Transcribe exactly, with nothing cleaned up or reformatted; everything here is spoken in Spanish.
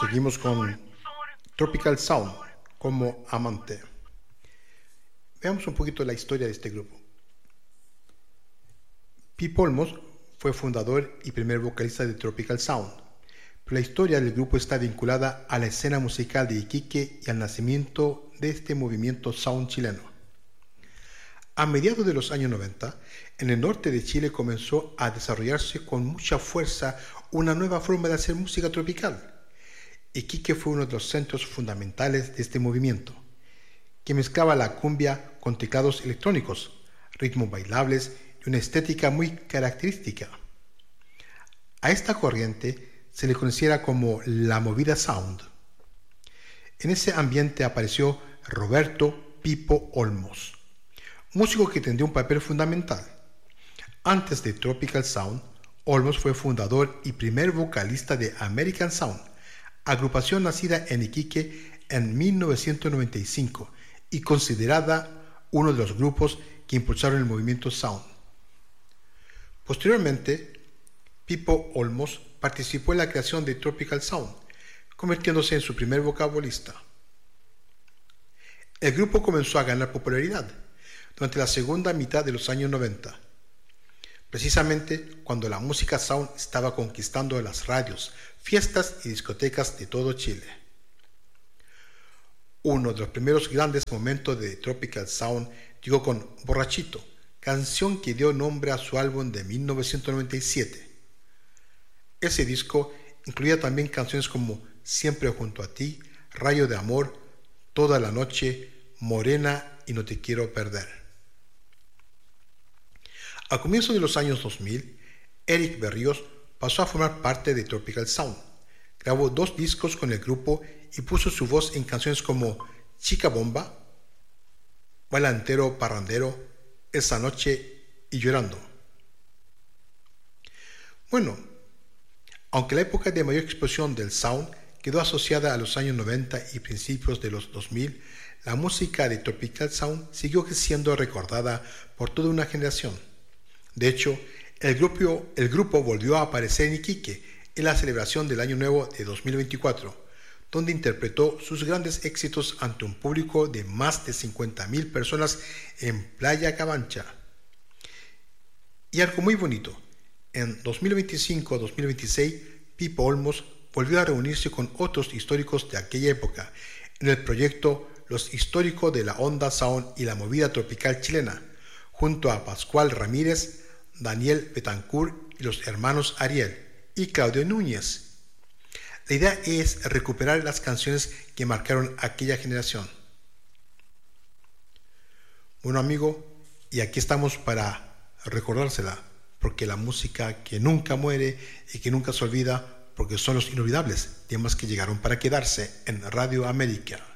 Seguimos con Tropical Sound como amante. Veamos un poquito la historia de este grupo. Pipo Olmos fue fundador y primer vocalista de Tropical Sound, pero la historia del grupo está vinculada a la escena musical de Iquique y al nacimiento de este movimiento sound chileno. A mediados de los años noventa, en el norte de Chile comenzó a desarrollarse con mucha fuerza una nueva forma de hacer música tropical. Iquique fue uno de los centros fundamentales de este movimiento, que mezclaba la cumbia con teclados electrónicos, ritmos bailables y una estética muy característica. A esta corriente se le conociera como la movida sound. En ese ambiente apareció Roberto Pipo Olmos, músico que tendría un papel fundamental. Antes de Tropical Sound, Olmos fue fundador y primer vocalista de American Sound, agrupación nacida en Iquique en mil novecientos noventa y cinco y considerada uno de los grupos que impulsaron el movimiento sound. Posteriormente, Pipo Olmos participó en la creación de Tropical Sound, convirtiéndose en su primer vocalista. El grupo comenzó a ganar popularidad durante la segunda mitad de los años noventa, precisamente cuando la música sound estaba conquistando las radios, fiestas y discotecas de todo Chile. Uno de los primeros grandes momentos de Tropical Sound llegó con Borrachito, canción que dio nombre a su álbum de mil novecientos noventa y siete. Ese disco incluía también canciones como Siempre junto a ti, Rayo de amor, Toda la noche, Morena y No te quiero perder. A comienzos de los años dos mil, Eric Berríos pasó a formar parte de Tropical Sound. Grabó dos discos con el grupo y puso su voz en canciones como Chica Bomba, Bailantero Parrandero, Esa noche y Llorando. Bueno, aunque la época de mayor explosión del sound quedó asociada a los años noventa y principios de los dos mil, la música de Tropical Sound siguió siendo recordada por toda una generación. De hecho, el grupo, el grupo volvió a aparecer en Iquique en la celebración del Año Nuevo de dos mil veinticuatro, donde interpretó sus grandes éxitos ante un público de más de cincuenta mil personas en Playa Cabancha. Y algo muy bonito, en dos mil veinticinco a dos mil veintiséis, Pipo Olmos volvió a reunirse con otros históricos de aquella época en el proyecto Los Históricos de la Onda Sound y la Movida Tropical Chilena, junto a Pascual Ramírez, Daniel Betancourt y los hermanos Ariel y Claudio Núñez. La idea es recuperar las canciones que marcaron aquella generación. Bueno, amigo, y aquí estamos para recordársela, porque la música que nunca muere y que nunca se olvida, porque son los inolvidables temas que llegaron para quedarse en Radio América.